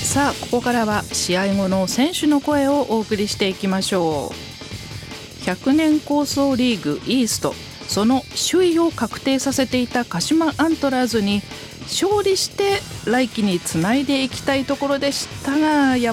さあここからは試合後の選手の声をお送りしていきましょう。100年構想リーグイースト、その首位を確定させていた鹿島アントラーズに勝利して来季につないでいきたいところでしたが、